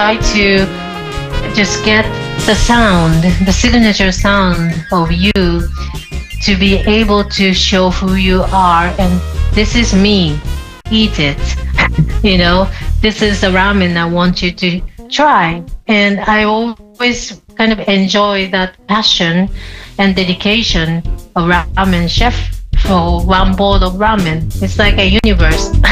to just get the sound, the signature sound of you, to be able to show who you are, and this is me, eat it. This is the ramen I want you to try. And I always kind of enjoy that passion and dedication of ramen chef for one bowl of ramen. It's like a universe.